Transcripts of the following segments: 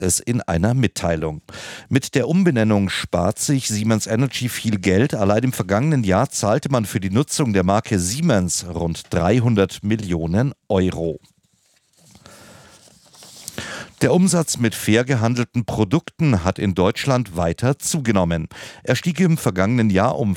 es in einer Mitteilung. Mit der Umbenennung spart sich Siemens Energy viel Geld. Allein im vergangenen Jahr zahlte man für die Nutzung der Marke Siemens rund 300 Millionen Euro. Der Umsatz mit fair gehandelten Produkten hat in Deutschland weiter zugenommen. Er stieg im vergangenen Jahr um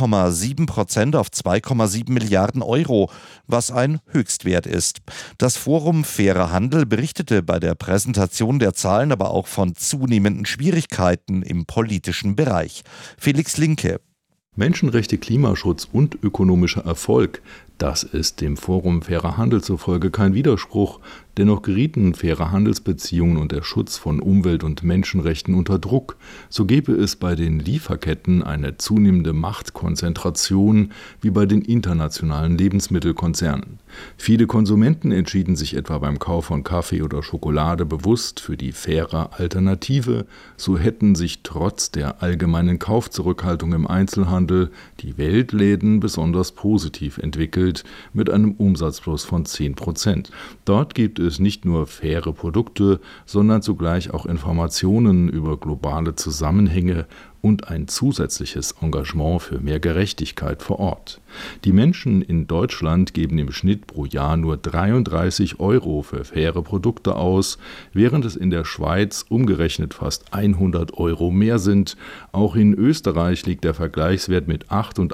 4,7% auf 2,7 Milliarden Euro, was ein Höchstwert ist. Das Forum Fairer Handel berichtete bei der Präsentation der Zahlen aber auch von zunehmenden Schwierigkeiten im politischen Bereich. Felix Linke. Menschenrechte, Klimaschutz und ökonomischer Erfolg, das ist dem Forum Fairer Handel zufolge kein Widerspruch. Dennoch gerieten faire Handelsbeziehungen und der Schutz von Umwelt- und Menschenrechten unter Druck. So gäbe es bei den Lieferketten eine zunehmende Machtkonzentration wie bei den internationalen Lebensmittelkonzernen. Viele Konsumenten entschieden sich etwa beim Kauf von Kaffee oder Schokolade bewusst für die faire Alternative. So hätten sich trotz der allgemeinen Kaufzurückhaltung im Einzelhandel die Weltläden besonders positiv entwickelt, mit einem Umsatzplus von 10%. Dort gibt es nicht nur faire Produkte, sondern zugleich auch Informationen über globale Zusammenhänge und ein zusätzliches Engagement für mehr Gerechtigkeit vor Ort. Die Menschen in Deutschland geben im Schnitt pro Jahr nur 33 Euro für faire Produkte aus, während es in der Schweiz umgerechnet fast 100 Euro mehr sind. Auch in Österreich liegt der Vergleichswert mit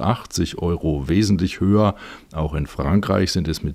88 Euro wesentlich höher. Auch in Frankreich sind es mit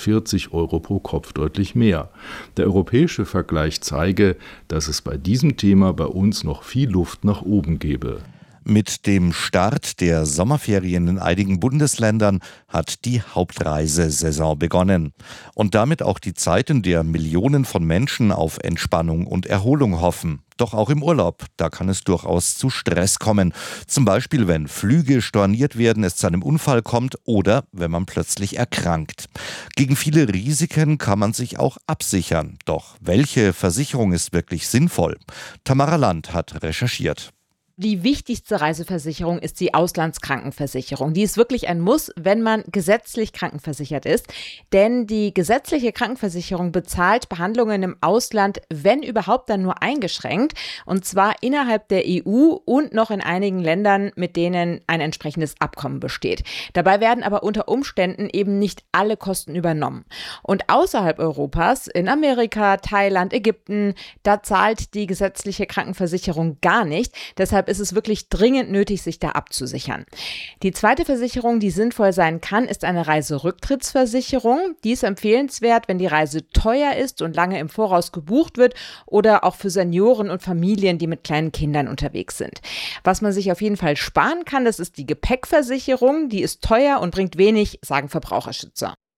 47 Euro pro Kopf deutlich mehr. Der europäische Vergleich zeige, dass es bei diesem Thema bei uns noch viel Luft nach oben gebe. Mit dem Start der Sommerferien in einigen Bundesländern hat die Hauptreisesaison begonnen. Und damit auch die Zeit, in der Millionen von Menschen auf Entspannung und Erholung hoffen. Doch auch im Urlaub, da kann es durchaus zu Stress kommen. Zum Beispiel, wenn Flüge storniert werden, es zu einem Unfall kommt oder wenn man plötzlich erkrankt. Gegen viele Risiken kann man sich auch absichern. Doch welche Versicherung ist wirklich sinnvoll? Tamara Land hat recherchiert. Die wichtigste Reiseversicherung ist die Auslandskrankenversicherung. Die ist wirklich ein Muss, wenn man gesetzlich krankenversichert ist. Denn die gesetzliche Krankenversicherung bezahlt Behandlungen im Ausland, wenn überhaupt, dann nur eingeschränkt. Und zwar innerhalb der EU und noch in einigen Ländern, mit denen ein entsprechendes Abkommen besteht. Dabei werden aber unter Umständen eben nicht alle Kosten übernommen. Und außerhalb Europas, in Amerika, Thailand, Ägypten, da zahlt die gesetzliche Krankenversicherung gar nicht. Deshalb ist es wirklich dringend nötig, sich da abzusichern. Die zweite Versicherung, die sinnvoll sein kann, ist eine Reiserücktrittsversicherung. Die ist empfehlenswert, wenn die Reise teuer ist und lange im Voraus gebucht wird oder auch für Senioren und Familien, die mit kleinen Kindern unterwegs sind. Was man sich auf jeden Fall sparen kann, das ist die Gepäckversicherung. Die ist teuer und bringt wenig, sagen Verbraucherschützer.